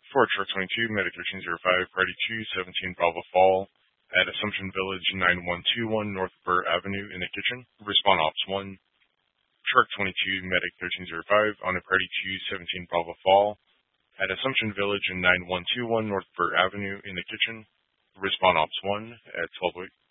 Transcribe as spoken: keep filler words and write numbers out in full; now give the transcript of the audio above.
Ford Truck twenty-two, Medic thirteen oh five, Priority two, seventeen Bravo Fall, at Assumption Village, nine one two one North Burr Avenue in the kitchen. Respond Ops one. Truck twenty-two, Medic thirteen oh five, on a Priority two, seventeen Bravo Fall, at Assumption Village in nine one two one North Burr Avenue in the kitchen. Respond Ops one at twelve oh eight.